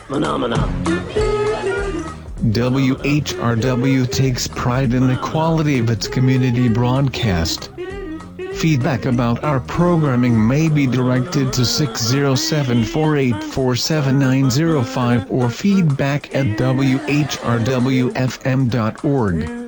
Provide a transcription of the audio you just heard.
Phenomena. WHRW takes pride in the quality of its community broadcast. Feedback about our programming may be directed to 607-484-7905 or feedback@whrwfm.org.